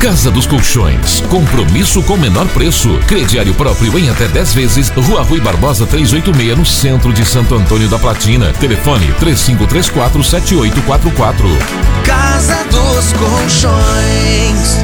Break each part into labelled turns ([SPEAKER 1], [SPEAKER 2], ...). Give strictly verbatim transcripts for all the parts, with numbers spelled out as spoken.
[SPEAKER 1] Casa dos Colchões, compromisso com menor preço. Crediário próprio em até dez vezes. Rua Rui Barbosa trezentos e oitenta e seis, no centro de Santo Antônio da Platina. Telefone três cinco três quatro, sete oito quatro quatro.
[SPEAKER 2] Casa dos Colchões.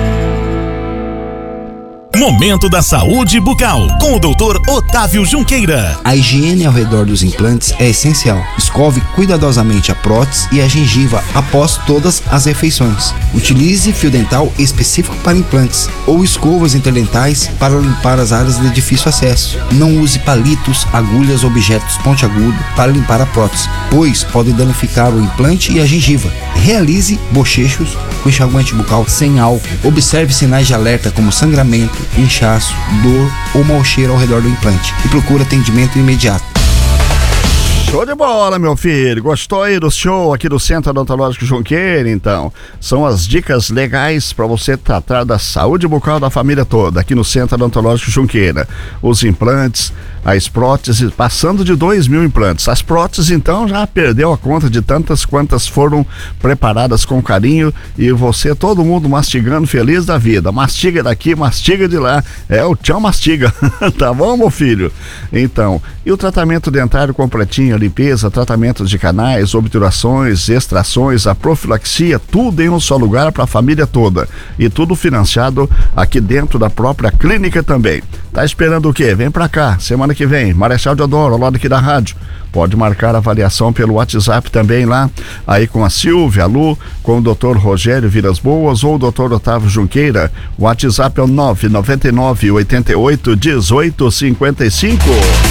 [SPEAKER 3] Momento da Saúde Bucal, com o doutor Otávio Junqueira.
[SPEAKER 4] A higiene ao redor dos implantes é essencial. Escove cuidadosamente a prótese e a gengiva após todas as refeições. Utilize fio dental específico para implantes ou escovas interdentais para limpar as áreas de difícil acesso. Não use palitos, agulhas ou objetos pontiagudos para limpar a prótese, pois pode danificar o implante e a gengiva. Realize bochechos com enxaguante bucal sem álcool. Observe sinais de alerta como sangramento, inchaço, dor ou mau cheiro ao redor do implante e procure atendimento imediato.
[SPEAKER 5] Show de bola, meu filho. Gostou aí do show aqui do Centro Odontológico Junqueira? Então, são as dicas legais para você tratar da saúde bucal da família toda aqui no Centro Odontológico Junqueira. Os implantes, as próteses, passando de dois mil implantes. As próteses, então, já perdeu a conta de tantas quantas foram preparadas com carinho e você, todo mundo mastigando, feliz da vida. Mastiga daqui, mastiga de lá. É o tchau mastiga. Tá bom, meu filho? Então, e o tratamento dentário completinho, a limpeza, tratamentos de canais, obturações, extrações, a profilaxia, tudo em um só lugar para a família toda. E tudo financiado aqui dentro da própria clínica também. Tá esperando o quê? Vem pra cá, semana que vem, Marechal Deodoro, ao lado aqui da rádio. Pode marcar a avaliação pelo WhatsApp também lá, aí com a Silvia, a Lu, com o doutor Rogério Vilas Boas ou o doutor Otávio Junqueira. O WhatsApp é o nove nove nove, oito oito, um oito cinco cinco.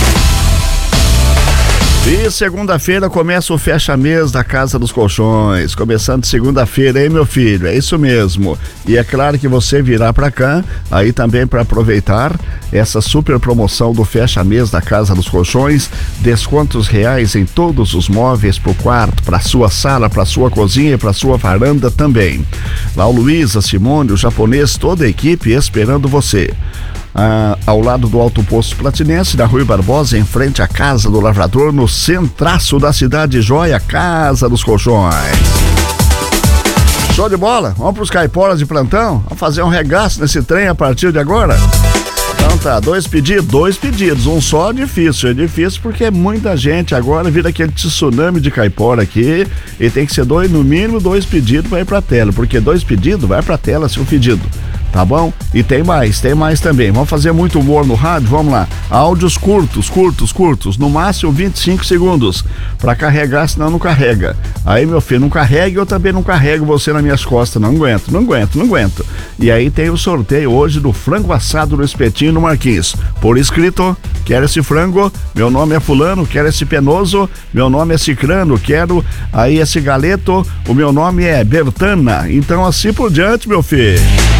[SPEAKER 5] E segunda-feira começa o fecha-mês da Casa dos Colchões, começando segunda-feira, hein, meu filho? É isso mesmo. E é claro que você virá pra cá, aí também para aproveitar essa super promoção do fecha-mês da Casa dos Colchões, descontos reais em todos os móveis pro quarto, pra sua sala, pra sua cozinha e pra sua varanda também. Lá o Luiz, a Simone, o japonês, toda a equipe esperando você. Ah, ao lado do Alto Posto Platinense, da Rui Barbosa, em frente à Casa do Lavrador, no centraço da cidade joia, Casa dos Colchões. Show de bola? Vamos pros caiporas de plantão? Vamos fazer um regaço nesse trem a partir de agora? Então tá, dois pedidos, dois pedidos, um só difícil, é difícil porque é muita gente, agora vira aquele tsunami de caipora aqui e tem que ser dois, no mínimo dois pedidos pra ir pra tela, porque dois pedidos vai pra tela seu pedido. Tá bom? E tem mais, tem mais também. Vamos fazer muito humor no rádio? Vamos lá. Áudios curtos, curtos, curtos. No máximo vinte e cinco segundos. Pra carregar, senão não carrega. Aí, meu filho, não carrega, eu também não carrego você nas minhas costas. Não aguento, não aguento, não aguento. E aí tem o sorteio hoje do frango assado no espetinho no Marquinhos. Por escrito, quero esse frango, meu nome é fulano, quero esse penoso, meu nome é cicrano, quero aí esse galeto, o meu nome é Bertana. Então assim por diante, meu filho.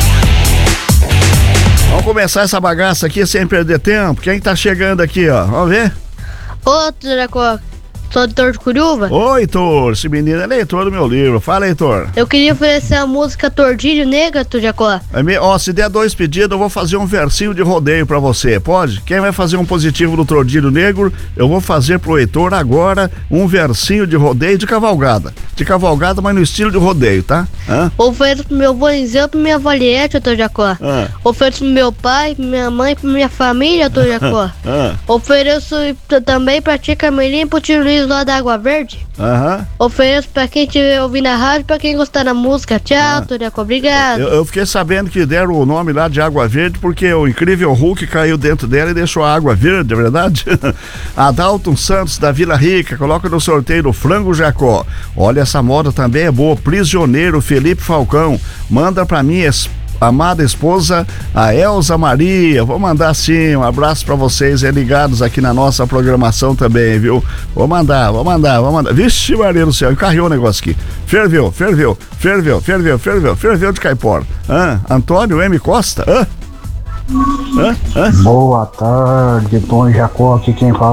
[SPEAKER 5] Vamos começar essa bagaça aqui sem perder tempo. Quem tá chegando aqui, ó? Vamos ver?
[SPEAKER 6] Ô, Jacó, sou Heitor de Curuva.
[SPEAKER 5] Oi, Heitor, esse menino é leitor do meu livro. Fala, Heitor.
[SPEAKER 6] Eu queria oferecer a música Tordilho Negra, tu, Jacó.
[SPEAKER 5] É me... Ó, se der dois pedidos, eu vou fazer um versinho de rodeio pra você, pode? Quem vai fazer um positivo do Tordilho Negro, eu vou fazer pro Heitor agora um versinho de rodeio de cavalgada. De cavalgada, mas no estilo de rodeio, tá? Hã?
[SPEAKER 6] Ofereço pro meu Bonizeu, pro minha avaliete, tu, Jacó.
[SPEAKER 5] Hã?
[SPEAKER 6] Ofereço pro meu pai, pra minha mãe, pra minha família, tu, Jacó.
[SPEAKER 5] Hã?
[SPEAKER 6] Ofereço também pra tia Carmelinha e pro tio Luiz lá da Água Verde.
[SPEAKER 5] Aham.
[SPEAKER 6] Ofereço pra quem estiver ouvindo a rádio, pra quem gostar da música. Tchau, tu, Jacó, obrigado.
[SPEAKER 5] Eu, eu fiquei sabendo que deram o nome lá de Água Verde porque o incrível Hulk caiu dentro dela e deixou a água verde, é verdade? Adalton Santos da Vila Rica, coloca no sorteio do frango Jacó. Olha, essa moda também é boa. Prisioneiro Felipe Falcão, manda pra mim es- amada esposa, a Elza Maria. Vou mandar sim, um abraço pra vocês, é, ligados aqui na nossa programação também, viu? Vou mandar, vou mandar, vou mandar. Vixe Maria do céu, encarriou o negócio aqui. Ferveu, ferveu, ferveu, ferveu, ferveu, ferveu de caipora. Ah, Antônio M. Costa, ah? Hã? Hã?
[SPEAKER 7] Boa tarde, Tom Jacó, aqui quem fala